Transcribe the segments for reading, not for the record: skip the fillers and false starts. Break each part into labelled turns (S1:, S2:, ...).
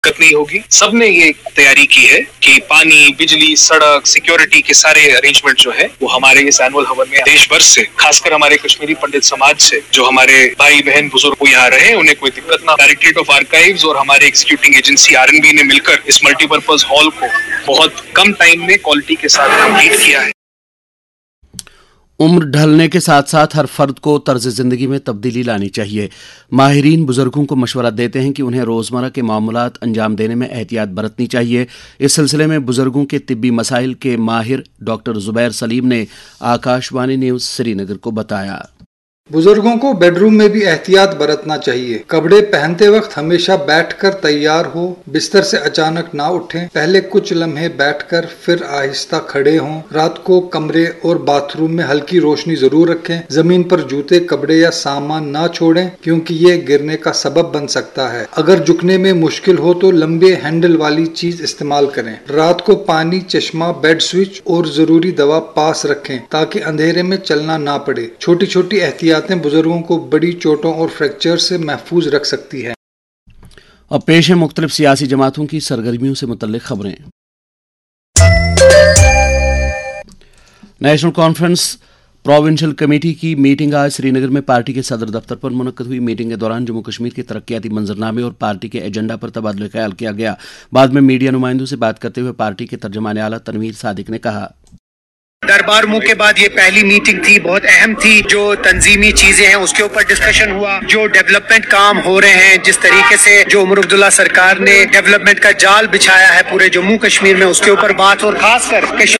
S1: दिक्कत नहीं होगी। सबने ये तैयारी की है कि पानी, बिजली, सड़क, सिक्योरिटी के सारे अरेंजमेंट जो है वो हमारे इस एनुअल हवन में देश भर से, खासकर हमारे कश्मीरी पंडित समाज से जो हमारे भाई बहन बुजुर्ग को यहाँ रहे, उन्हें कोई दिक्कत ना। डायरेक्टरेट ऑफ आर्काइव्स और हमारे एग्जीक्यूटिंग एजेंसी आरएनबी ने मिलकर इस मल्टीपर्पज हॉल को बहुत कम टाइम में क्वालिटी के साथ कंप्लीट किया है।
S2: उम्र ढलने के साथ साथ हर फर्द को तर्ज ज़िंदगी में तब्दीली लानी चाहिए। माहिरीन बुजुर्गों को मशवरा देते हैं कि उन्हें रोज़मर्रा के मामलात अंजाम देने में एहतियात बरतनी चाहिए। इस सिलसिले में बुजुर्गों के तिब्बी मसाइल के माहिर डॉक्टर ज़ुबैर सलीम ने आकाशवाणी न्यूज़ श्रीनगर को बताया।
S3: बुजुर्गों को बेडरूम में भी एहतियात बरतना चाहिए। कपड़े पहनते वक्त हमेशा बैठकर तैयार हो, बिस्तर से अचानक ना उठें, पहले कुछ लम्हे बैठकर फिर आहिस्ता खड़े हों। रात को कमरे और बाथरूम में हल्की रोशनी जरूर रखें। जमीन पर जूते, कपड़े या सामान ना छोड़ें क्योंकि ये गिरने का सबब बन सकता है। अगर झुकने में मुश्किल हो तो लंबे हैंडल वाली चीज इस्तेमाल करें। रात को पानी, चश्मा, बेड स्विच और जरूरी दवा पास रखें ताकि अंधेरे में चलना ना पड़े। छोटी छोटी एहतियात बुजुर्गों को बड़ी चोटों और फ्रैक्चर से महफूज रख सकती है।
S2: अब पेश है मुख्तलिफ सियासी जमातों की सरगर्मियों से मुतल्लिक खबरें। नेशनल कॉन्फ्रेंस प्रोविंशियल कमेटी की मीटिंग आज श्रीनगर में पार्टी के सदर दफ्तर पर मुनक्कद हुई। मीटिंग के दौरान जम्मू कश्मीर के तरक्याती मंजरनामे और पार्टी के एजेंडा पर तबादला ख्याल किया गया। बाद में मीडिया नुमाइंदों से बात करते हुए पार्टी के तर्जमान आला तनवीर सादिक ने कहा,
S4: दरबार मुंह के बाद ये पहली मीटिंग थी, बहुत अहम थी। जो तंजीमी चीजें हैं उसके ऊपर डिस्कशन हुआ, जो डेवलपमेंट काम हो रहे हैं, जिस तरीके से जो उमर अब्दुल्ला सरकार ने डेवलपमेंट का जाल बिछाया है पूरे जम्मू कश्मीर में, उसके ऊपर बात। और खासकर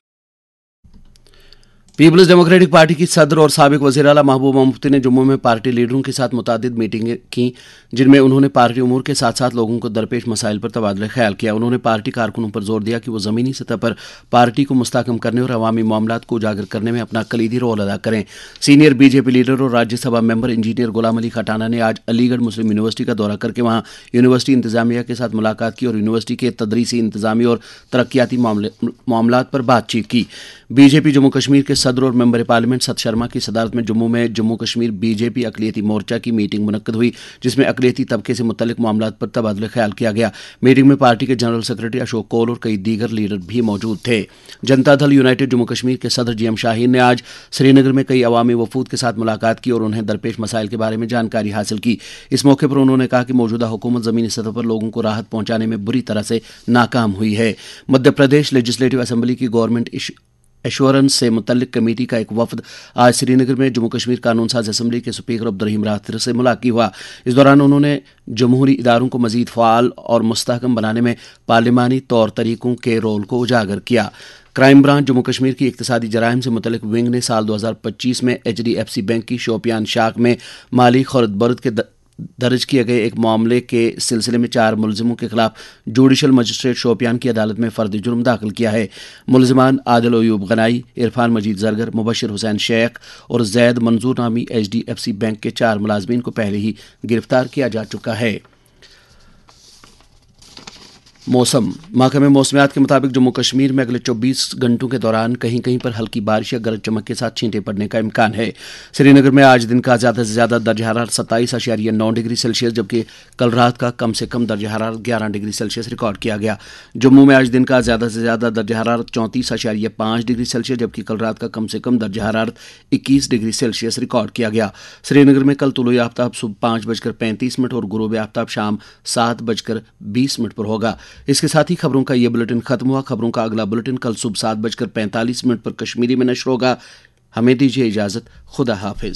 S2: पीपल्स डेमोक्रेटिक पार्टी की सदर और साबिक वज़ीर आला महबूबा मुफ्ती ने जम्मू में पार्टी लीडरों के साथ मुतादिद मीटिंगें की, जिनमें उन्होंने पार्टी उमूर के साथ साथ लोगों को दरपेश मसाइल पर तबादला ख्याल किया। उन्होंने पार्टी कारकुनों पर जोर दिया कि वो ज़मीनी सतह पर पार्टी को मुस्तहकम करने और अवामी मामलात को उजागर करने में अपना कलीदी रोल अदा करें। सीनियर बीजेपी लीडर और राज्यसभा मेंबर इंजीनियर गुलाम अली खटाना ने आज अलीगढ़ मुस्लिम यूनिवर्सिटी का दौरा करके वहाँ यूनिवर्सिटी इंतजामिया के साथ मुलाकात की और यूनिवर्सिटी के तदरीसी, इंतजामी और तरक्याती मामलात पर बातचीत की। बीजेपी जम्मू कश्मीर के सदर और मेंबर पार्लियामेंट सत शर्मा की सदारत में जम्मू में जम्मू कश्मीर बीजेपी अक़लियती मोर्चा की मीटिंग मुनक्कद हुई, जिसमें अक़लियती तबके से मुतल्लिक मामलात पर तबादला ख्याल किया गया। मीटिंग में पार्टी के जनरल सेक्रेटरी अशोक कौल और कई दीगर लीडर भी मौजूद थे। जनता दल यूनाइटेड जम्मू कश्मीर के सदर GM शाहीन ने आज श्रीनगर में कई अवामी वफूद के साथ मुलाकात की और उन्हें दरपेश मसाइल के बारे में जानकारी हासिल की। इस मौके पर उन्होंने कहा कि मौजूदा हुकूमत ज़मीनी सतह पर लोगों को राहत पहुंचाने में बुरी तरह से नाकाम हुई है। मध्य प्रदेश लेजिस्लेटिव असम्बली की गवर्नमेंट एश्योरेंस से मुतल्लिक कमेटी का एक वफद आज श्रीनगर में जम्मू कश्मीर कानून साज असम्बली के स्पीकर अब्दुर्रहीम राथिर से मुलाकात हुआ। इस दौरान उन्होंने जमहूरी इदारों को मजीद फ़ाल और मुस्तहकम बनाने में पार्लिमानी तौर तरीकों के रोल को उजागर किया। क्राइम ब्रांच जम्मू कश्मीर की इक्तिसादी जराइम से मुतल्लिक विंग ने साल 2025 में HDFC बैंक की शोपियान शाख में माली खर्द बर्द के दर्ज किए गए एक मामले के सिलसिले में 4 मुलजिमों के खिलाफ जुडिशल मजिस्ट्रेट शोपियान की अदालत में फर्द जुर्म दाखिल किया है। मुलजिमान आदिल अयूब गनाई, इरफान मजीद जरगर, मुबशिर हुसैन शेख और जैद मंजूर नामी HDFC बैंक के 4 मुलाजमीन को पहले ही गिरफ्तार किया जा चुका है। मौसम महकमे मौसमियात के मुताबिक जम्मू कश्मीर में अगले 24 घंटों के दौरान कहीं कहीं पर हल्की बारिश या गरज चमक के साथ छींटे पड़ने का इम्कान है। श्रीनगर में आज दिन का ज़्यादा से ज़्यादा दर्ज हरारत 27.9 डिग्री सेल्सियस जबकि कल रात का कम से कम दर्ज हरारत 11 डिग्री सेल्सियस रिकॉर्ड किया गया। जम्मू में आज दिन का ज़्यादा से ज़्यादा दर्ज हरारत 34.5 डिग्री सेल्सियस जबकि कल रात का कम से कम दर्ज हरारत 21 डिग्री सेल्सियस रिकॉर्ड किया गया। श्रीनगर में कल तुलुए आफ्ताब सुबह 5:35 और गुरूब आफ्ताब शाम 7:20 पर होगा। इसके साथ ही खबरों का ये बुलेटिन खत्म हुआ। खबरों का अगला बुलेटिन कल सुबह 7:45 पर कश्मीरी में नश्र होगा। हमें दीजिए इजाजत। खुदा हाफिज।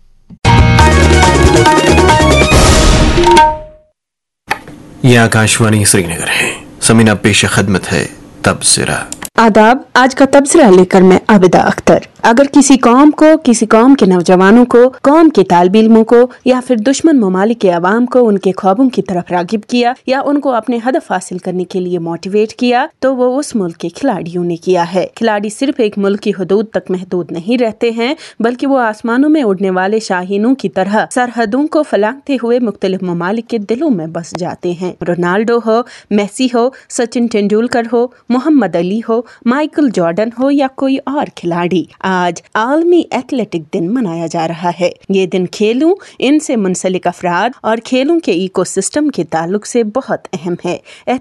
S5: ये आकाशवाणी श्रीनगर है। समीना पेश खदमत है तबसरा।
S6: आदाब। आज का तबसरा लेकर मैं आबिदा अख्तर। अगर किसी कौम को, किसी कौम के नौजवानों को, कौम के तालिब इल्मों को या फिर दुश्मन ममालिक के अवाम को उनके ख्वाबों की तरफ रागिब किया या उनको अपने हदफ हासिल करने के लिए मोटिवेट किया तो वो उस मुल्क के खिलाड़ियों ने किया है। खिलाड़ी सिर्फ एक मुल्क की हदूद तक महदूद नहीं रहते हैं बल्कि वो आसमानों में उड़ने वाले शाहीनों की तरह सरहदों को फलांगते हुए मुख्तलिफ ममालिक के दिलों में बस जाते हैं। रोनाल्डो हो, मेसी हो, सचिन तेंदुलकर हो, मोहम्मद अली हो, माइकल जॉर्डन हो या कोई और खिलाड़ी, आज आलमी एथलेटिक दिन मनाया जा रहा है। ये दिन खेलों, इनसे मुंसलिक अफराद और खेलों के इकोसिस्टम के ताल्लुक से बहुत अहम है।